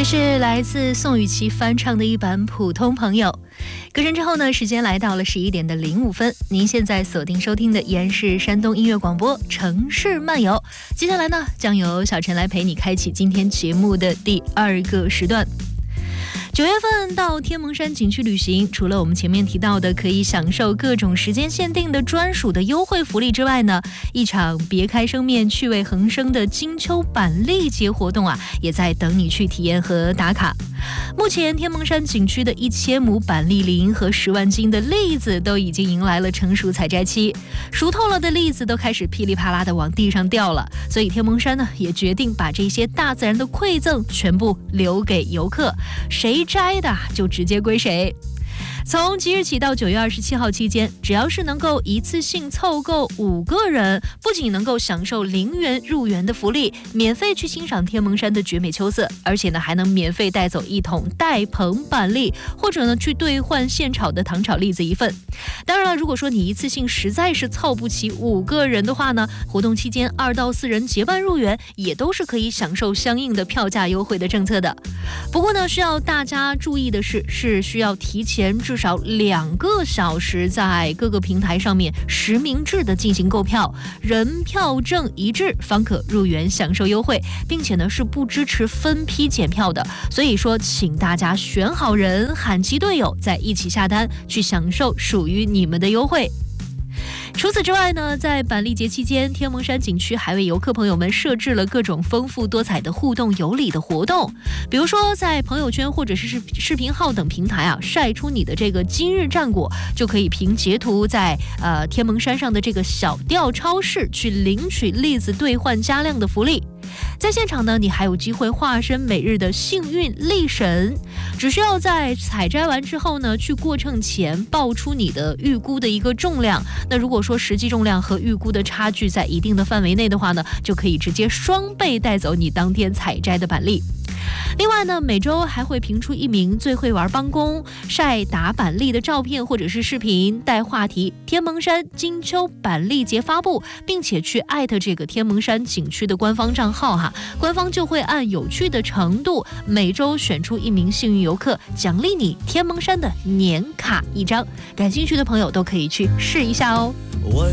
这是来自宋雨琦翻唱的一版《普通朋友》。歌声之后呢，时间来到了11点05分。您现在锁定收听的依然是山东音乐广播《城市漫游》。接下来呢，将由小陈来陪你开启今天节目的第2个时段。9月份到天门山景区旅行，除了我们前面提到的可以享受各种时间限定的专属的优惠福利之外呢，一场别开生面、趣味横生的金秋板栗节活动啊，也在等你去体验和打卡。目前天门山景区的1000亩板栗林和10万斤的栗子都已经迎来了成熟采摘期，熟透了的栗子都开始噼里啪啦的往地上掉了，所以天门山呢也决定把这些大自然的馈赠全部留给游客，谁摘的就直接归谁。从即日起到9月27号期间，只要是能够一次性凑够5个人，不仅能够享受0元入园的福利，免费去欣赏天门山的绝美秋色，而且呢还能免费带走1桶带棚板栗，或者呢去兑换现炒的糖炒栗子1份。当然了，如果说你一次性实在是凑不齐5个人的话呢，活动期间2到4人结伴入园，也都是可以享受相应的票价优惠的政策的。不过呢，需要大家注意的是需要提前至少2个小时在各个平台上面实名制的进行购票，人票证一致方可入园享受优惠，并且呢是不支持分批检票的。所以说，请大家选好人，喊齐队友，再一起下单去享受属于你们的优惠。除此之外呢，在板栗节期间，天门山景区还为游客朋友们设置了各种丰富多彩的互动有礼的活动，比如说在朋友圈或者是视频号等平台啊，晒出你的这个今日战果，就可以凭截图在天门山上的这个小调超市去领取栗子兑换加量的福利。在现场呢，你还有机会化身每日的幸运栗神，只需要在采摘完之后呢，去过秤前报出你的预估的一个重量。那如果说实际重量和预估的差距在一定的范围内的话呢，就可以直接双倍带走你当天采摘的板栗。另外呢，每周还会评出1名最会玩帮工，晒打板栗的照片或者是视频，带话题天门山金秋板栗节发布，并且去艾特这个天门山景区的官方账号哈，官方就会按有趣的程度，每周选出1名幸运游客，奖励你天门山的年卡1张。感兴趣的朋友都可以去试一下哦。